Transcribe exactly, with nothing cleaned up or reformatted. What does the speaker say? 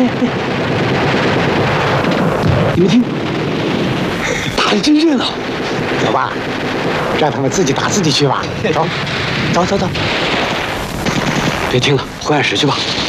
你们听，打得真热闹。 走吧，让他们自己打自己去吧。走，走走走。 别听了，回暗室去吧。